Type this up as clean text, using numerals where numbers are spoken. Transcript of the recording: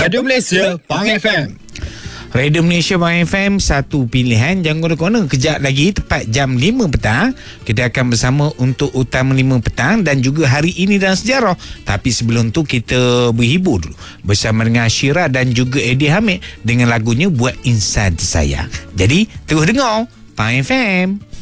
Radio Malaysia, Pang FM. Radio Malaysia Pang FM, satu pilihan. Jangan kona-kona. Kejap lagi tepat jam 5 petang kita akan bersama untuk Utama 5 petang dan juga Hari Ini dalam Sejarah. Tapi sebelum tu kita berhibur dulu bersama dengan Syira dan juga Eddie Hamid dengan lagunya Buat Insan Tersayang. Jadi terus dengar Pang FM.